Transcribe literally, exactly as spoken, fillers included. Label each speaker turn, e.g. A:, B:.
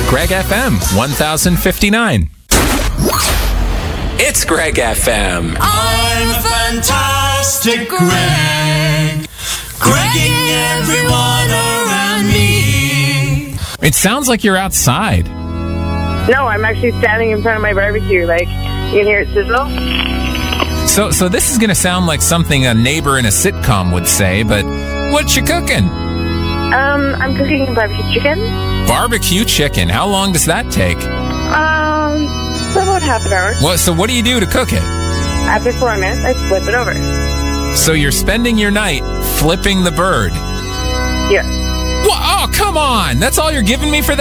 A: Greg F M one thousand fifty-nine. It's Greg F M.
B: I'm a fantastic Greg, Gregging everyone around me.
A: It sounds like you're outside.
C: No, I'm actually standing in front of my barbecue. Like, you can hear it sizzle.
A: So, so this is going to sound like something a neighbor in a sitcom would say, but what you cooking?
C: Um, I'm cooking barbecue chicken.
A: Barbecue chicken. How long does that take?
C: Um, for about half an hour.
A: What? So what do you do to cook it?
C: After four minutes, I flip it over.
A: So you're spending your night flipping the bird.
C: Yeah.
A: Wha- Oh, come on. That's all you're giving me for that?